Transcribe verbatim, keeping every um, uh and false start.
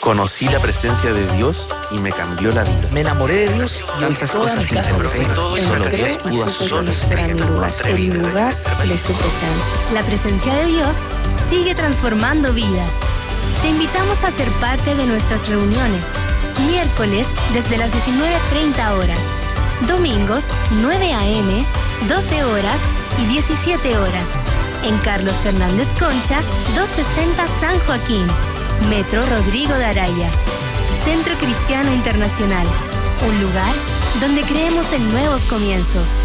Conocí la presencia de Dios y me cambió la vida. Me enamoré de Dios y hoy toda mi casa lo sabe. Solo Dios pudo hacerlo. El lugar, el lugar de su presencia. La presencia de Dios sigue transformando vidas. Te invitamos a ser parte de nuestras reuniones. Miércoles desde las diecinueve treinta horas. Domingos nueve a eme, doce horas y diecisiete horas. En Carlos Fernández Concha, doscientos sesenta San Joaquín. Metro Rodrigo de Araya. Centro Cristiano Internacional. Un lugar donde creemos en nuevos comienzos.